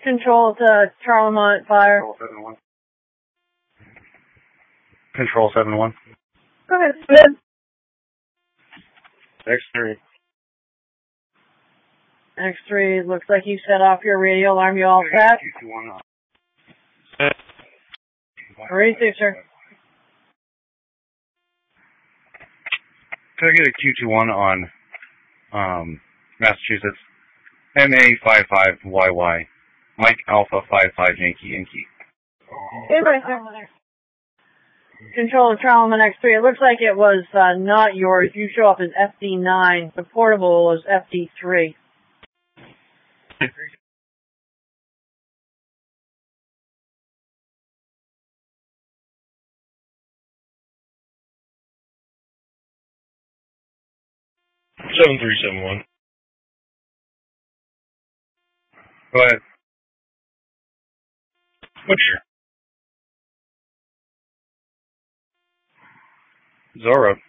Control to Charlemont Fire. Control 7-1. Go ahead, Smith. X3. X3, looks like you set off your radio alarm. You all set? Ready, sir. Could I get a Q21 on Massachusetts? MA55YY. Mike Alpha 55 Yankee. Hey, right there. Control of Charlemont X3. It looks like it was not yours. You show up as FD9. The portable was FD3. Seven 371. Go ahead. What's your Zora?